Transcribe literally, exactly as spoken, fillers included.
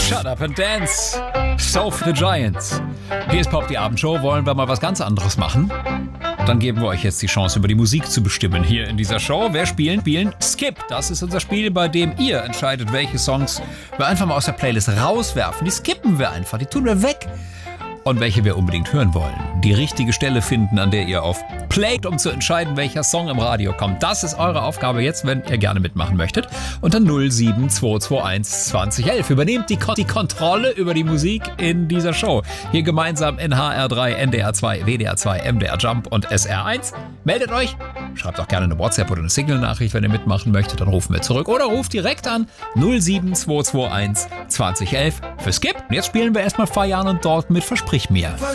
Shut Up and Dance. So for the Giants. Hier ist Pop, die Abendshow. Wollen wir mal was ganz anderes machen? Dann geben wir euch jetzt die Chance, über die Musik zu bestimmen hier in dieser Show. Wer spielen? Spielen Skip. Das ist unser Spiel, bei dem ihr entscheidet, welche Songs wir einfach mal aus der Playlist rauswerfen. Die skippen wir einfach, die tun wir weg. Und welche wir unbedingt hören wollen. Die richtige Stelle finden, an der ihr auf Play, um zu entscheiden, welcher Song im Radio kommt. Das ist eure Aufgabe jetzt, wenn ihr gerne mitmachen möchtet. Unter null sieben zwei zwei eins zwanzig elf. Übernehmt die, Kon- die Kontrolle über die Musik in dieser Show. Hier gemeinsam in H R drei, N D R zwei, W D R zwei, M D R Jump und S R eins. Meldet euch. Schreibt auch gerne eine WhatsApp oder eine Signal-Nachricht, wenn ihr mitmachen möchtet. Dann rufen wir zurück. Oder ruft direkt an null sieben zwei zwei eins zwanzig elf für Skip. Und jetzt spielen wir erstmal Feiern und dort mit Versprich mir.